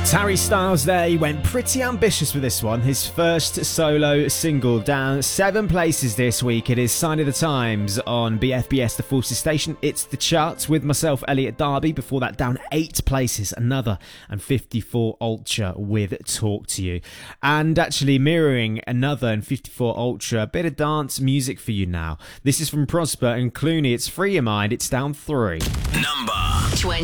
Harry Styles there, he went pretty ambitious with this one. His first solo single, down 7 places this week. It is Sign of the Times on BFBS, the Forces station. It's the charts with myself, Elliot Darby. Before that, down 8 places, another, and 54 Ultra with Talk to You. And actually mirroring another and 54 Ultra, a bit of dance music for you now. This is from Prosper and Clooney. It's Free Your Mind. It's down 3. Number 20.